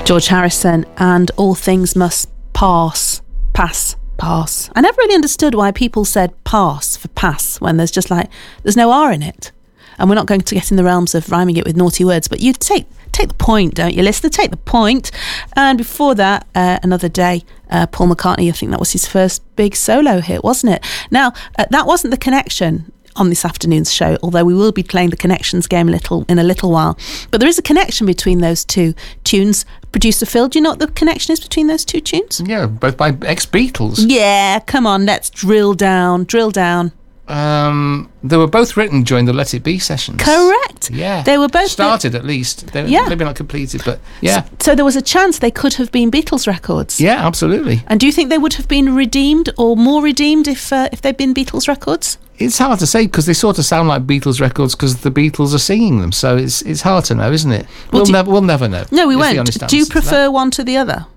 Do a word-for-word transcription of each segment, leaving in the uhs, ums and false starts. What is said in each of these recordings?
George Harrison and All Things Must Pass. Pass. Pass. I never really understood why people said pass for pass when there's just like, there's no R in it. And we're not going to get in the realms of rhyming it with naughty words, but you take take the point, don't you, listener? Take the point. And before that, uh, Another Day, uh, Paul McCartney, I think that was his first big solo hit, wasn't it? Now, uh, that wasn't The Connection on this afternoon's show, although we will be playing the Connections game a little in a little while. But there is a connection between those two tunes. Producer Phil, do you know what the connection is between those two tunes? Yeah, both by ex-Beatles. Yeah, come on, let's drill down, drill down. Um, they were both written during the Let It Be sessions. Correct. Yeah. They were both... Started at least. They were yeah. maybe not completed, but yeah. So, so there was a chance they could have been Beatles records. Yeah, absolutely. And do you think they would have been redeemed or more redeemed if uh, if they'd been Beatles records? It's hard to say because they sort of sound like Beatles records because the Beatles are singing them. So it's it's hard to know, isn't it? Well, we'll never we'll never know. No, we won't. Do you prefer one to the other?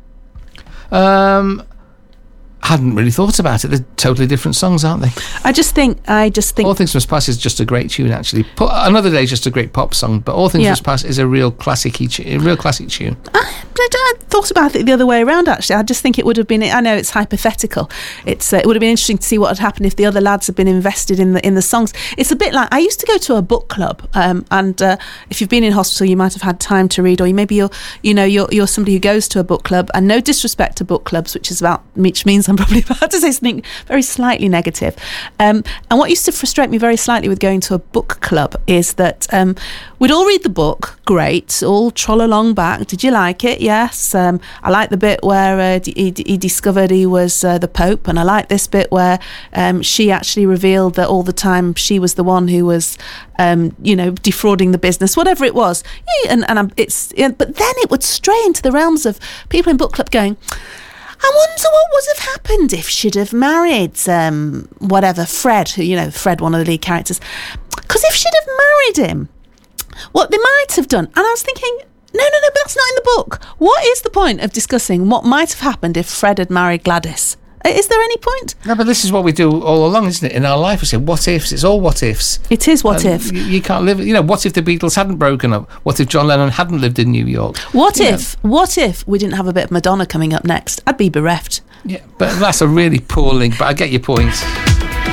Um, hadn't really thought about it. They're totally different songs, aren't they? I just think I just think All Things Must Pass is just a great tune, actually. Put, Another Day is just a great pop song, but All Things Yeah. Must Pass is a real classic-y, a real classic tune. I, I thought about it the other way around, actually. I just think it would have been, I know it's hypothetical, it's uh, it would have been interesting to see what had happened if the other lads had been invested in the in the songs. It's a bit like, I used to go to a book club, um, and uh, if you've been in hospital you might have had time to read, or you, maybe you're you know you're, you're somebody who goes to a book club, and no disrespect to book clubs, which is about which means I'm probably about to say something very slightly negative, um, and what used to frustrate me very slightly with going to a book club is that um, we'd all read the book, great, all troll along back, did you like it? Yes. Um, I like the bit where uh, d- he, he discovered he was uh, the Pope, and I like this bit where um, she actually revealed that all the time she was the one who was, um, you know, defrauding the business, whatever it was. Yeah, and and I'm, it's, yeah, but then it would stray into the realms of people in book club going, I wonder what would have happened if she'd have married um, whatever, Fred, who, you know, Fred, one of the lead characters. Because if she'd have married him, what they might have done. And I was thinking, no, no, no, but that's not in the book. What is the point of discussing what might have happened if Fred had married Gladys? Is there any point? No, but this is what we do all along, isn't it? In our life, we say, what ifs? It's all what ifs. It is what Um, if. You, you can't live... You know, what if the Beatles hadn't broken up? What if John Lennon hadn't lived in New York? What You if, know. what if we didn't have a bit of Madonna coming up next? I'd be bereft. Yeah, but that's a really poor link, but I get your point.